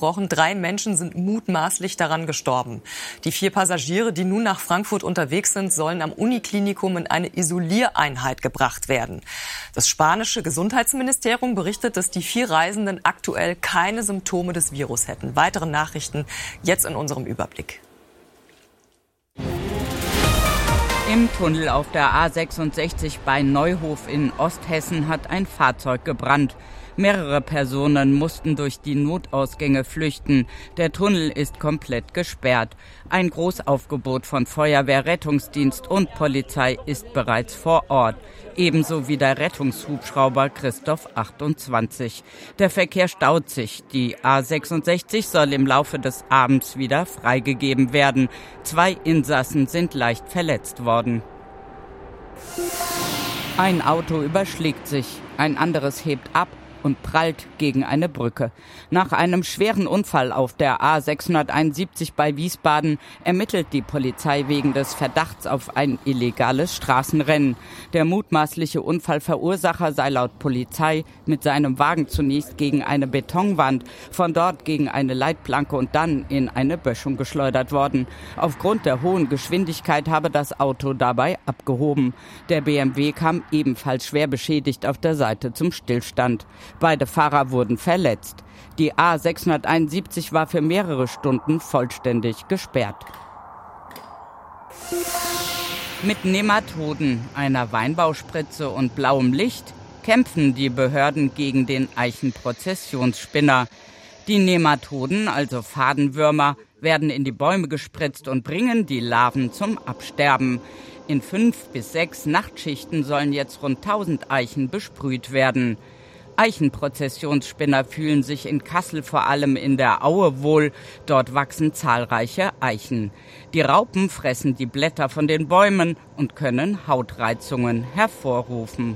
angesprochen. 3 Menschen sind mutmaßlich daran gestorben. Die 4 Passagiere, die nun nach Frankfurt unterwegs sind, sollen am Uniklinikum in eine Isoliereinheit gebracht werden. Das spanische Gesundheitsministerium berichtet, dass die 4 Reisenden aktuell keine Symptome des Virus hätten. Weitere Nachrichten jetzt in unserem Überblick. Im Tunnel auf der A66 bei Neuhof in Osthessen hat ein Fahrzeug gebrannt. Mehrere Personen mussten durch die Notausgänge flüchten. Der Tunnel ist komplett gesperrt. Ein Großaufgebot von Feuerwehr, Rettungsdienst und Polizei ist bereits vor Ort. Ebenso wie der Rettungshubschrauber Christoph 28. Der Verkehr staut sich. Die A66 soll im Laufe des Abends wieder freigegeben werden. 2 Insassen sind leicht verletzt worden. Ein Auto überschlägt sich, ein anderes hebt ab und prallt gegen eine Brücke. Nach einem schweren Unfall auf der A671 bei Wiesbaden ermittelt die Polizei wegen des Verdachts auf ein illegales Straßenrennen. Der mutmaßliche Unfallverursacher sei laut Polizei mit seinem Wagen zunächst gegen eine Betonwand, von dort gegen eine Leitplanke und dann in eine Böschung geschleudert worden. Aufgrund der hohen Geschwindigkeit habe das Auto dabei abgehoben. Der BMW kam ebenfalls schwer beschädigt auf der Seite zum Stillstand. Beide Fahrer wurden verletzt. Die A671 war für mehrere Stunden vollständig gesperrt. Mit Nematoden, einer Weinbauspritze und blauem Licht kämpfen die Behörden gegen den Eichenprozessionsspinner. Die Nematoden, also Fadenwürmer, werden in die Bäume gespritzt und bringen die Larven zum Absterben. In 5 bis 6 Nachtschichten sollen jetzt rund 1000 Eichen besprüht werden. Eichenprozessionsspinner fühlen sich in Kassel vor allem in der Aue wohl. Dort wachsen zahlreiche Eichen. Die Raupen fressen die Blätter von den Bäumen und können Hautreizungen hervorrufen.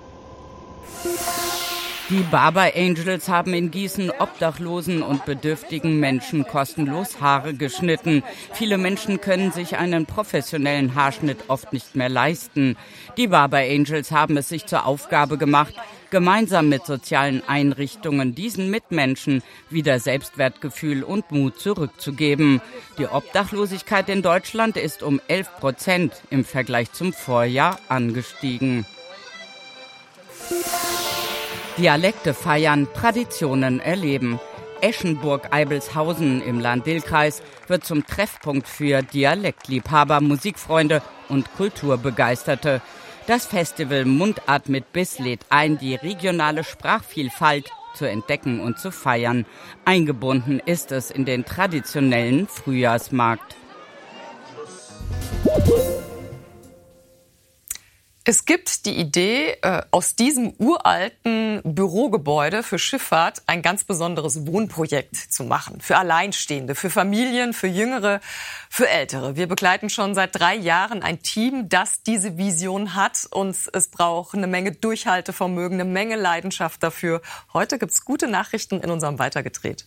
Die Barber Angels haben in Gießen obdachlosen und bedürftigen Menschen kostenlos Haare geschnitten. Viele Menschen können sich einen professionellen Haarschnitt oft nicht mehr leisten. Die Barber Angels haben es sich zur Aufgabe gemacht, gemeinsam mit sozialen Einrichtungen diesen Mitmenschen wieder Selbstwertgefühl und Mut zurückzugeben. Die Obdachlosigkeit in Deutschland ist um 11% im Vergleich zum Vorjahr angestiegen. Dialekte feiern, Traditionen erleben. Eschenburg-Eibelshausen im Lahn-Dill-Kreis wird zum Treffpunkt für Dialektliebhaber, Musikfreunde und Kulturbegeisterte. Das Festival Mundart mit Biss lädt ein, die regionale Sprachvielfalt zu entdecken und zu feiern. Eingebunden ist es in den traditionellen Frühjahrsmarkt. Es gibt die Idee, aus diesem uralten Bürogebäude für Schifffahrt ein ganz besonderes Wohnprojekt zu machen. Für Alleinstehende, für Familien, für Jüngere, für Ältere. Wir begleiten schon seit 3 Jahren ein Team, das diese Vision hat. Und es braucht eine Menge Durchhaltevermögen, eine Menge Leidenschaft dafür. Heute gibt's gute Nachrichten in unserem Weitergedreht.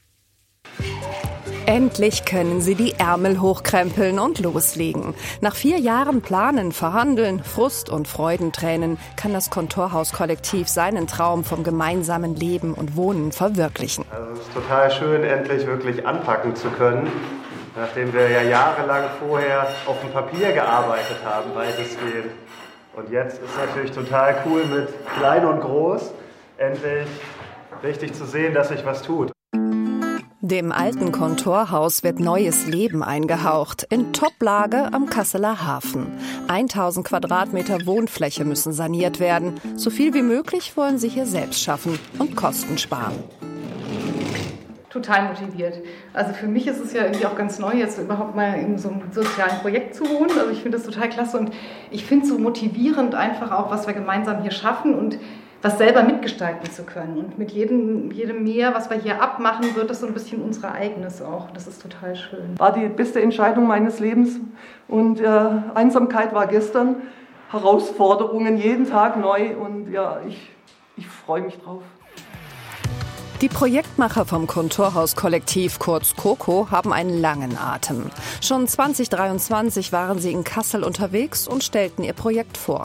Endlich können sie die Ärmel hochkrempeln und loslegen. Nach 4 Jahren Planen, Verhandeln, Frust und Freudentränen kann das Kontorhaus-Kollektiv seinen Traum vom gemeinsamen Leben und Wohnen verwirklichen. Also es ist total schön, endlich wirklich anpacken zu können, nachdem wir ja jahrelang vorher auf dem Papier gearbeitet haben, weitestgehend. Und jetzt ist natürlich total cool mit klein und groß, endlich richtig zu sehen, dass sich was tut. Dem alten Kontorhaus wird neues Leben eingehaucht, in Toplage am Kasseler Hafen. 1000 Quadratmeter Wohnfläche müssen saniert werden. So viel wie möglich wollen sie hier selbst schaffen und Kosten sparen. Total motiviert. Also für mich ist es ja irgendwie auch ganz neu, jetzt überhaupt mal in so einem sozialen Projekt zu wohnen. Also ich finde das total klasse und ich finde es so motivierend einfach auch, was wir gemeinsam hier schaffen und was selber mitgestalten zu können. Und mit jedem mehr, was wir hier abmachen, wird das so ein bisschen unser eigenes auch. Das ist total schön. War die beste Entscheidung meines Lebens. Und Einsamkeit war gestern. Herausforderungen jeden Tag neu. Und ja, ich freue mich drauf. Die Projektmacher vom Kontorhaus-Kollektiv, kurz KoKo, haben einen langen Atem. Schon 2023 waren sie in Kassel unterwegs und stellten ihr Projekt vor.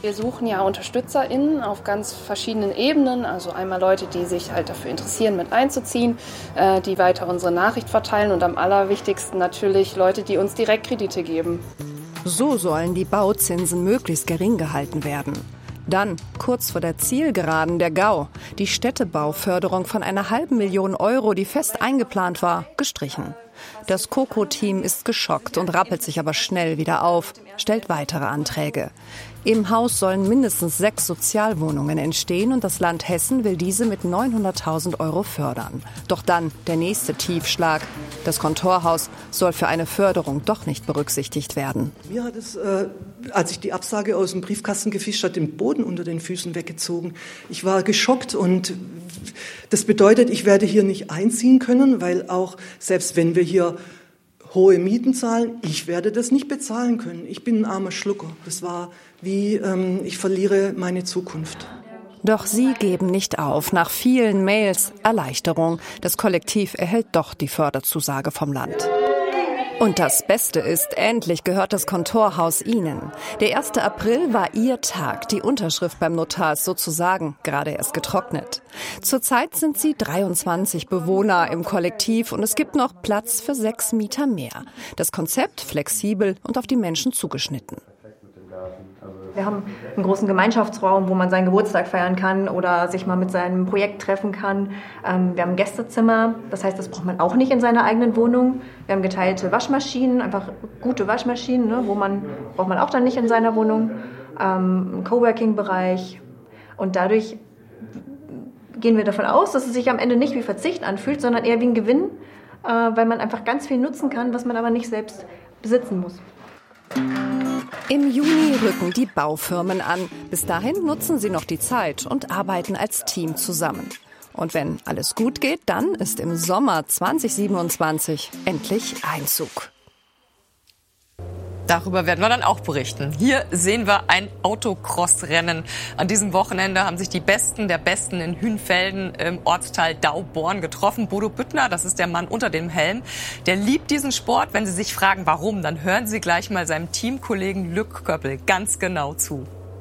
Wir suchen ja UnterstützerInnen auf ganz verschiedenen Ebenen. Also einmal Leute, die sich halt dafür interessieren, mit einzuziehen, die weiter unsere Nachricht verteilen und am allerwichtigsten natürlich Leute, die uns Direktkredite geben. So sollen die Bauzinsen möglichst gering gehalten werden. Dann, kurz vor der Zielgeraden, der GAU. Die Städtebauförderung von einer €500.000, Euro, die fest eingeplant war, gestrichen. Das KOKO-Team ist geschockt und rappelt sich aber schnell wieder auf, stellt weitere Anträge. Im Haus sollen mindestens 6 Sozialwohnungen entstehen und das Land Hessen will diese mit 900.000 Euro fördern. Doch dann der nächste Tiefschlag. Das Kontorhaus soll für eine Förderung doch nicht berücksichtigt werden. Mir hat es, als ich die Absage aus dem Briefkasten gefischt habe, den Boden unter den Füßen weggezogen. Ich war geschockt und das bedeutet, ich werde hier nicht einziehen können, weil auch selbst wenn wir hier hohe Mieten zahlen, ich werde das nicht bezahlen können. Ich bin ein armer Schlucker. Das war wie, ich verliere meine Zukunft. Doch sie geben nicht auf. Nach vielen Mails Erleichterung. Das Kollektiv erhält doch die Förderzusage vom Land. Und das Beste ist, endlich gehört das Kontorhaus ihnen. Der 1. April war ihr Tag. Die Unterschrift beim Notar ist sozusagen gerade erst getrocknet. Zurzeit sind sie 23 Bewohner im Kollektiv und es gibt noch Platz für 6 Mieter mehr. Das Konzept flexibel und auf die Menschen zugeschnitten. Wir haben einen großen Gemeinschaftsraum, wo man seinen Geburtstag feiern kann oder sich mal mit seinem Projekt treffen kann. Wir haben ein Gästezimmer, das heißt, das braucht man auch nicht in seiner eigenen Wohnung. Wir haben geteilte Waschmaschinen, einfach gute Waschmaschinen, ne, braucht man auch dann nicht in seiner Wohnung. Einen Coworking-Bereich und dadurch gehen wir davon aus, dass es sich am Ende nicht wie Verzicht anfühlt, sondern eher wie ein Gewinn, weil man einfach ganz viel nutzen kann, was man aber nicht selbst besitzen muss. Im Juni rücken die Baufirmen an. Bis dahin nutzen sie noch die Zeit und arbeiten als Team zusammen. Und wenn alles gut geht, dann ist im Sommer 2027 endlich Einzug. Darüber werden wir dann auch berichten. Hier sehen wir ein Autocross-Rennen. An diesem Wochenende haben sich die Besten der Besten in Hünfelden im Ortsteil Dauborn getroffen. Bodo Büttner, das ist der Mann unter dem Helm, der liebt diesen Sport. Wenn Sie sich fragen, warum, dann hören Sie gleich mal seinem Teamkollegen Lück Köppel ganz genau zu.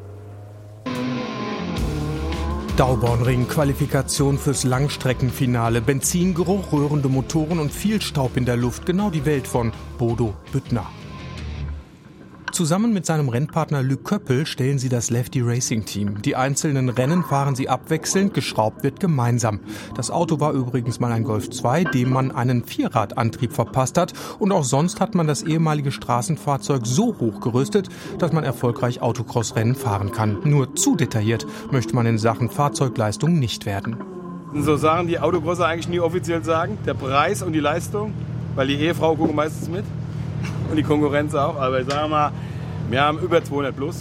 Daubornring, Qualifikation fürs Langstreckenfinale. Benzingeruch, rührende Motoren und viel Staub in der Luft. Genau die Welt von Bodo Büttner. Zusammen mit seinem Rennpartner Lück Köppel stellen sie das Lefty Racing Team. Die einzelnen Rennen fahren sie abwechselnd, geschraubt wird gemeinsam. Das Auto war übrigens mal ein Golf 2, dem man einen Vierradantrieb verpasst hat. Und auch sonst hat man das ehemalige Straßenfahrzeug so hochgerüstet, dass man erfolgreich Autocross-Rennen fahren kann. Nur zu detailliert möchte man in Sachen Fahrzeugleistung nicht werden. So Sachen, die Autocrosser eigentlich nie offiziell sagen. Der Preis und die Leistung, weil die Ehefrau gucken meistens mit. Und die Konkurrenz auch, aber ich sage mal, wir haben über 200 plus.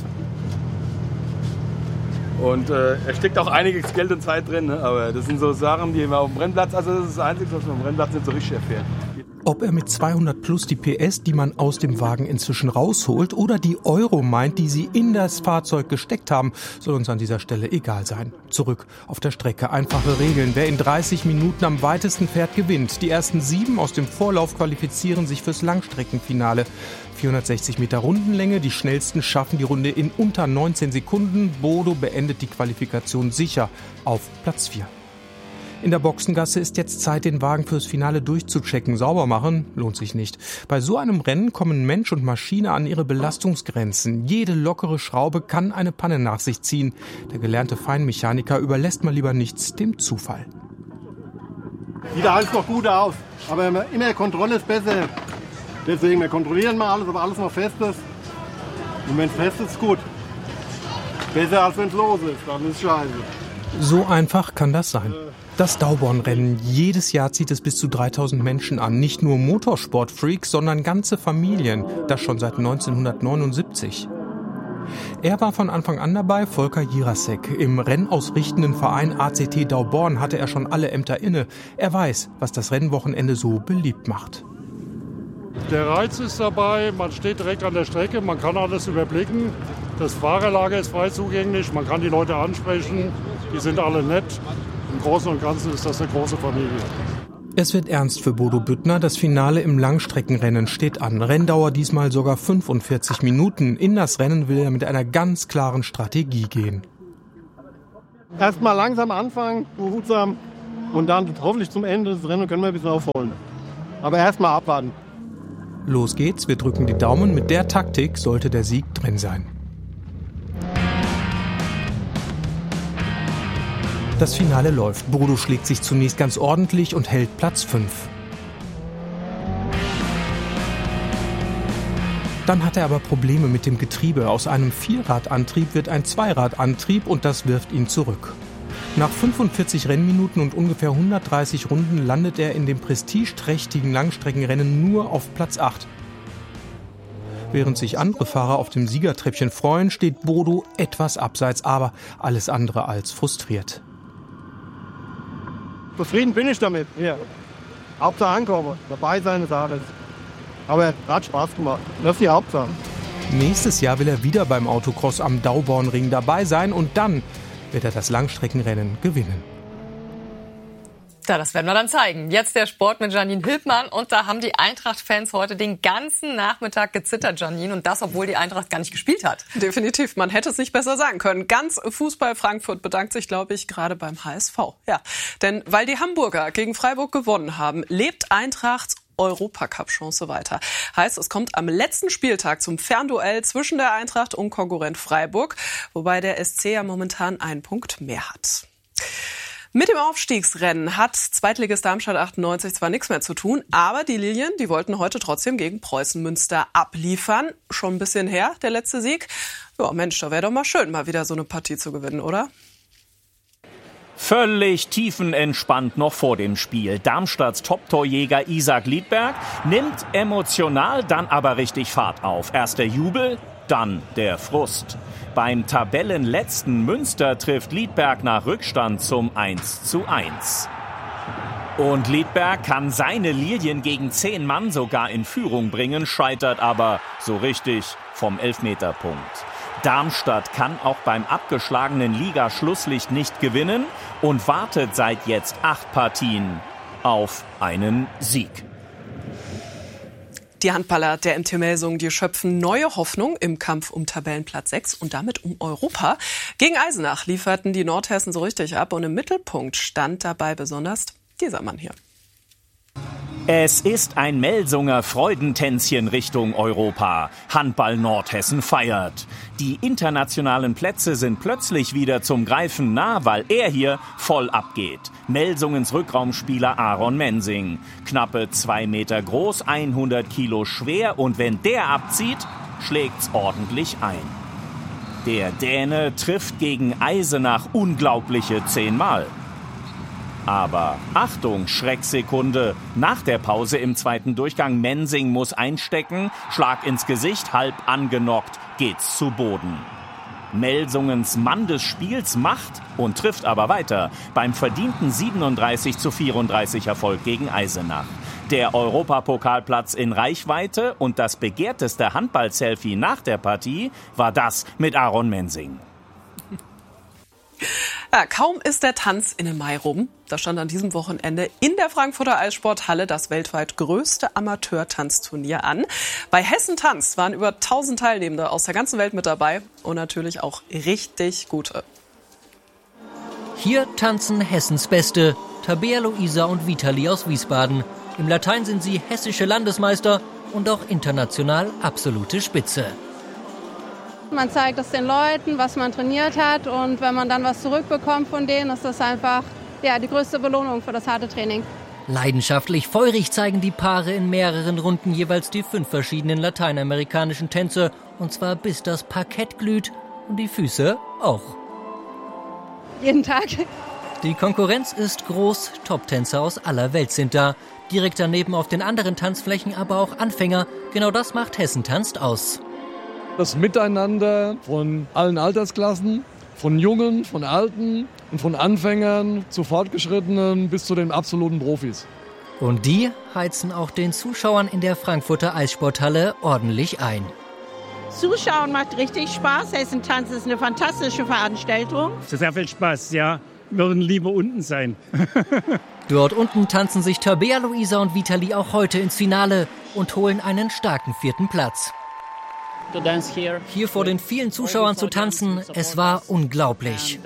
Und es steckt auch einiges Geld und Zeit drin, ne? Aber das sind so Sachen, die wir auf dem Rennplatz, also das ist das Einzige, was man auf dem Rennplatz nicht so richtig erfährt. Ob er mit 200 plus die PS, die man aus dem Wagen inzwischen rausholt, oder die Euro meint, die sie in das Fahrzeug gesteckt haben, soll uns an dieser Stelle egal sein. Zurück auf der Strecke. Einfache Regeln. Wer in 30 Minuten am weitesten fährt, gewinnt. Die ersten 7 aus dem Vorlauf qualifizieren sich fürs Langstreckenfinale. 460 Meter Rundenlänge. Die schnellsten schaffen die Runde in unter 19 Sekunden. Bodo beendet die Qualifikation sicher auf Platz 4. In der Boxengasse ist jetzt Zeit, den Wagen fürs Finale durchzuchecken. Sauber machen lohnt sich nicht. Bei so einem Rennen kommen Mensch und Maschine an ihre Belastungsgrenzen. Jede lockere Schraube kann eine Panne nach sich ziehen. Der gelernte Feinmechaniker überlässt mal lieber nichts dem Zufall. Sieht alles noch gut aus, aber immer Kontrolle ist besser. Deswegen, wir kontrollieren mal alles, ob alles noch fest ist. Und wenn es fest ist, gut. Besser als wenn es los ist, dann ist es scheiße. So einfach kann das sein. Das Dauborn-Rennen. Jedes Jahr zieht es bis zu 3000 Menschen an. Nicht nur Motorsportfreaks, sondern ganze Familien. Das schon seit 1979. Er war von Anfang an dabei, Volker Jirasek. Im rennausrichtenden Verein ACT Dauborn hatte er schon alle Ämter inne. Er weiß, was das Rennwochenende so beliebt macht. Der Reiz ist dabei, man steht direkt an der Strecke, man kann alles überblicken. Das Fahrerlager ist frei zugänglich, man kann die Leute ansprechen, die sind alle nett. Im Großen und Ganzen ist das eine große Familie. Es wird ernst für Bodo Büttner. Das Finale im Langstreckenrennen steht an. Renndauer diesmal sogar 45 Minuten. In das Rennen will er mit einer ganz klaren Strategie gehen. Erstmal langsam anfangen, behutsam und dann hoffentlich zum Ende des Rennens können wir ein bisschen aufholen. Aber erstmal abwarten. Los geht's, wir drücken die Daumen. Mit der Taktik sollte der Sieg drin sein. Das Finale läuft. Bodo schlägt sich zunächst ganz ordentlich und hält Platz 5. Dann hat er aber Probleme mit dem Getriebe. Aus einem Vierradantrieb wird ein Zweiradantrieb und das wirft ihn zurück. Nach 45 Rennminuten und ungefähr 130 Runden landet er in dem prestigeträchtigen Langstreckenrennen nur auf Platz 8. Während sich andere Fahrer auf dem Siegertreppchen freuen, steht Bodo etwas abseits, aber alles andere als frustriert. Zufrieden bin ich damit. Ja. Hauptsache ankommen, dabei sein ist alles. Aber hat Spaß gemacht. Das ist die Hauptsache. Nächstes Jahr will er wieder beim Autocross am Daubornring dabei sein und dann wird er das Langstreckenrennen gewinnen. Ja, das werden wir dann zeigen. Jetzt der Sport mit Janine Hildmann. Und da haben die Eintracht-Fans heute den ganzen Nachmittag gezittert, Janine. Und das, obwohl die Eintracht gar nicht gespielt hat. Definitiv. Man hätte es nicht besser sagen können. Ganz Fußball Frankfurt bedankt sich, glaube ich, gerade beim HSV. Ja, denn weil die Hamburger gegen Freiburg gewonnen haben, lebt Eintrachts Europacup-Chance weiter. Heißt, es kommt am letzten Spieltag zum Fernduell zwischen der Eintracht und Konkurrent Freiburg. Wobei der SC ja momentan einen Punkt mehr hat. Mit dem Aufstiegsrennen hat Zweitligist Darmstadt 98 zwar nichts mehr zu tun, aber die Lilien, die wollten heute trotzdem gegen Preußen Münster abliefern. Schon ein bisschen her, der letzte Sieg. Ja, Mensch, da wäre doch mal schön, mal wieder so eine Partie zu gewinnen, oder? Völlig tiefenentspannt noch vor dem Spiel. Darmstadts Top-Torjäger Isaac Liedberg nimmt emotional dann aber richtig Fahrt auf. Erst der Jubel, dann der Frust. Beim Tabellenletzten Münster trifft Liedberg nach Rückstand zum 1:1. Und Liedberg kann seine Lilien gegen 10 Mann sogar in Führung bringen, scheitert aber so richtig vom Elfmeterpunkt. Darmstadt kann auch beim abgeschlagenen Ligaschlusslicht nicht gewinnen und wartet seit jetzt 8 Partien auf einen Sieg. Die Handballer der MT Melsungen, die schöpfen neue Hoffnung im Kampf um Tabellenplatz 6 und damit um Europa. Gegen Eisenach lieferten die Nordhessen so richtig ab und im Mittelpunkt stand dabei besonders dieser Mann hier. Es ist ein Melsunger Freudentänzchen Richtung Europa. Handball Nordhessen feiert. Die internationalen Plätze sind plötzlich wieder zum Greifen nah, weil er hier voll abgeht. Melsungens Rückraumspieler Aaron Mensing. Knappe 2 Meter groß, 100 Kilo schwer und wenn der abzieht, schlägt's ordentlich ein. Der Däne trifft gegen Eisenach unglaubliche 10 Mal. Aber Achtung, Schrecksekunde. Nach der Pause im zweiten Durchgang, Mensing muss einstecken, Schlag ins Gesicht, halb angenockt, geht's zu Boden. Melsungens Mann des Spiels macht und trifft aber weiter beim verdienten 37:34 Erfolg gegen Eisenach. Der Europapokalplatz in Reichweite und das begehrteste Handball-Selfie nach der Partie war das mit Aaron Mensing. Ja, kaum ist der Tanz in den Mai rum. Da stand an diesem Wochenende in der Frankfurter Eissporthalle das weltweit größte Amateur-Tanzturnier an. Bei Hessen Tanzt waren über 1000 Teilnehmende aus der ganzen Welt mit dabei und natürlich auch richtig gute. Hier tanzen Hessens Beste, Tabea, Luisa und Vitali aus Wiesbaden. Im Latein sind sie hessische Landesmeister und auch international absolute Spitze. Man zeigt es den Leuten, was man trainiert hat und wenn man dann was zurückbekommt von denen, ist das einfach die größte Belohnung für das harte Training. Leidenschaftlich feurig zeigen die Paare in mehreren Runden jeweils die 5 verschiedenen lateinamerikanischen Tänze und zwar bis das Parkett glüht und die Füße auch. Jeden Tag. Die Konkurrenz ist groß, Top-Tänzer aus aller Welt sind da. Direkt daneben auf den anderen Tanzflächen aber auch Anfänger. Genau das macht Hessen Tanzt aus. Das Miteinander von allen Altersklassen, von Jungen, von Alten und von Anfängern zu Fortgeschrittenen bis zu den absoluten Profis. Und die heizen auch den Zuschauern in der Frankfurter Eissporthalle ordentlich ein. Zuschauen macht richtig Spaß. Hessen Tanz ist eine fantastische Veranstaltung. Sehr viel Spaß, ja. Wir würden lieber unten sein. Dort unten tanzen sich Tabea, Luisa und Vitali auch heute ins Finale und holen einen starken 4. Platz. Hier vor den vielen Zuschauern zu tanzen, es war unglaublich.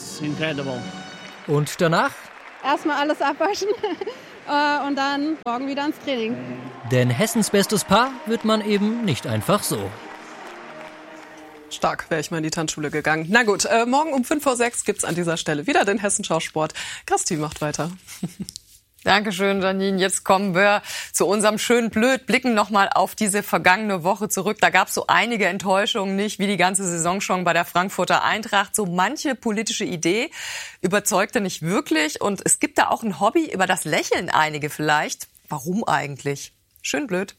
Und danach? Erstmal alles abwaschen und dann morgen wieder ins Training. Denn Hessens bestes Paar wird man eben nicht einfach so. Stark, wäre ich mal in die Tanzschule gegangen. Na gut, morgen um 5:06 Uhr gibt's an dieser Stelle wieder den Hessenschau-Sport. Christi macht weiter. Dankeschön, Janine. Jetzt kommen wir zu unserem schönen Blöd, blicken nochmal auf diese vergangene Woche zurück. Da gab es so einige Enttäuschungen, nicht wie die ganze Saison schon bei der Frankfurter Eintracht. So manche politische Idee überzeugte nicht wirklich. Und es gibt da auch ein Hobby, über das lächeln einige vielleicht. Warum eigentlich? Schön blöd.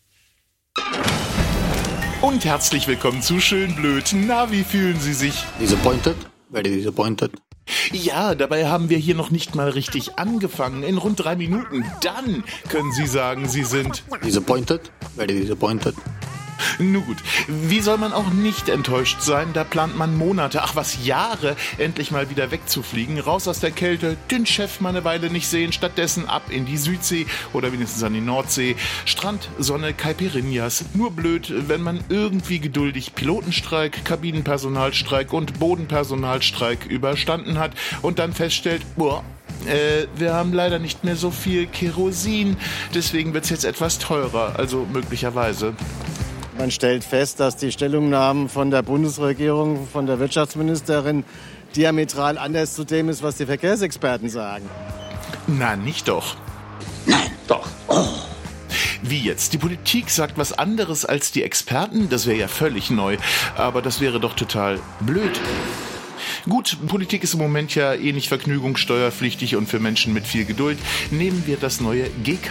Und herzlich willkommen zu Schön Blöd. Na, wie fühlen Sie sich? Disappointed? Very disappointed. Ja, dabei haben wir hier noch nicht mal richtig angefangen. In rund 3 Minuten. Dann können Sie sagen, Sie sind... Disappointed? Very disappointed. Nun gut, wie soll man auch nicht enttäuscht sein? Da plant man Monate, ach was, Jahre, endlich mal wieder wegzufliegen. Raus aus der Kälte, den Chef mal eine Weile nicht sehen, stattdessen ab in die Südsee oder wenigstens an die Nordsee. Strand, Sonne, Caipirinhas. Nur blöd, wenn man irgendwie geduldig Pilotenstreik, Kabinenpersonalstreik und Bodenpersonalstreik überstanden hat und dann feststellt, boah, wir haben leider nicht mehr so viel Kerosin, deswegen wird es jetzt etwas teurer, also möglicherweise. Man stellt fest, dass die Stellungnahmen von der Bundesregierung, von der Wirtschaftsministerin diametral anders zu dem ist, was die Verkehrsexperten sagen. Na, nicht doch. Nein, doch. Oh. Wie jetzt? Die Politik sagt was anderes als die Experten? Das wäre ja völlig neu, aber das wäre doch total blöd. Gut, Politik ist im Moment ja eh nicht vergnügungssteuerpflichtig und für Menschen mit viel Geduld. Nehmen wir das neue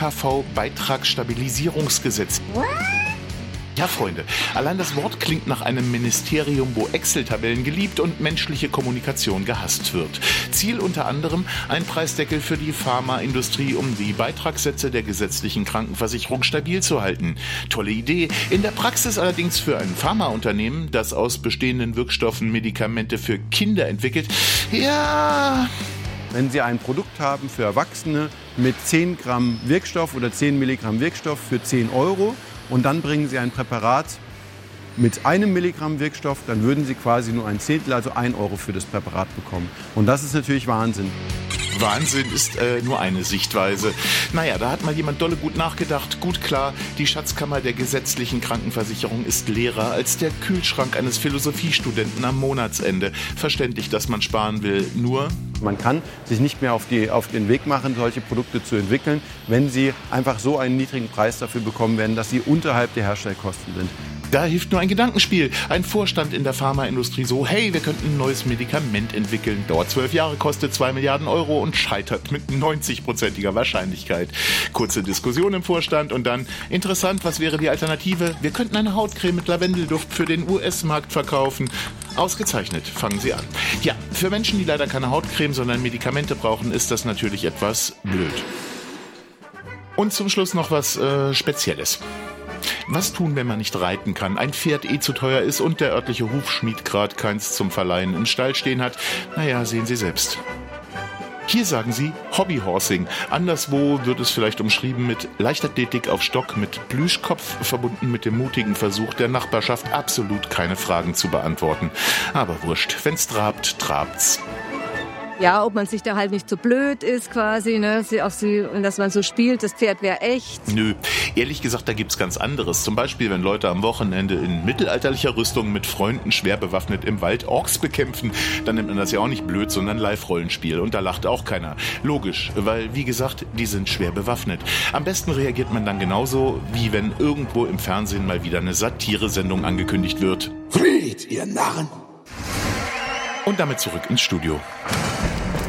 GKV-Beitragsstabilisierungsgesetz. Ja, Freunde, allein das Wort klingt nach einem Ministerium, wo Excel-Tabellen geliebt und menschliche Kommunikation gehasst wird. Ziel unter anderem ein Preisdeckel für die Pharmaindustrie, um die Beitragssätze der gesetzlichen Krankenversicherung stabil zu halten. Tolle Idee. In der Praxis allerdings für ein Pharmaunternehmen, das aus bestehenden Wirkstoffen Medikamente für Kinder entwickelt. Ja... Wenn Sie ein Produkt haben für Erwachsene mit 10 Gramm Wirkstoff oder 10 Milligramm Wirkstoff für 10 € und dann bringen Sie ein Präparat mit 1 Milligramm Wirkstoff, dann würden Sie quasi nur ein Zehntel, also 1 € für das Präparat bekommen. Und das ist natürlich Wahnsinn. Wahnsinn ist nur eine Sichtweise. Naja, da hat mal jemand dolle gut nachgedacht. Gut klar, die Schatzkammer der gesetzlichen Krankenversicherung ist leerer als der Kühlschrank eines Philosophiestudenten am Monatsende. Verständlich, dass man sparen will, nur... Man kann sich nicht mehr auf den Weg machen, solche Produkte zu entwickeln, wenn sie einfach so einen niedrigen Preis dafür bekommen werden, dass sie unterhalb der Herstellkosten sind. Da hilft nur ein Gedankenspiel. Ein Vorstand in der Pharmaindustrie so, hey, wir könnten ein neues Medikament entwickeln. Dauert 12 Jahre, kostet 2 Milliarden € und scheitert mit 90%iger Wahrscheinlichkeit. Kurze Diskussion im Vorstand und dann, interessant, was wäre die Alternative? Wir könnten eine Hautcreme mit Lavendelduft für den US-Markt verkaufen. Ausgezeichnet, fangen Sie an. Ja, für Menschen, die leider keine Hautcreme, sondern Medikamente brauchen, ist das natürlich etwas blöd. Und zum Schluss noch was Spezielles. Was tun, wenn man nicht reiten kann, ein Pferd zu teuer ist und der örtliche Hufschmied gerade keins zum Verleihen im Stall stehen hat? Naja, sehen Sie selbst. Hier sagen sie Hobbyhorsing. Anderswo wird es vielleicht umschrieben mit Leichtathletik auf Stock mit Plüschkopf, verbunden mit dem mutigen Versuch der Nachbarschaft, absolut keine Fragen zu beantworten. Aber wurscht, wenn's trabt, trabt's. Ja, ob man sich da halt nicht so blöd ist quasi, ne, dass man so spielt, das Pferd wäre echt. Nö, ehrlich gesagt, da gibt's ganz anderes. Zum Beispiel, wenn Leute am Wochenende in mittelalterlicher Rüstung mit Freunden schwer bewaffnet im Wald Orks bekämpfen, dann nimmt man das ja auch nicht blöd, sondern Live-Rollenspiel. Und da lacht auch keiner. Logisch, weil, wie gesagt, die sind schwer bewaffnet. Am besten reagiert man dann genauso, wie wenn irgendwo im Fernsehen mal wieder eine Satiresendung angekündigt wird. Fried, ihr Narren! Und damit zurück ins Studio.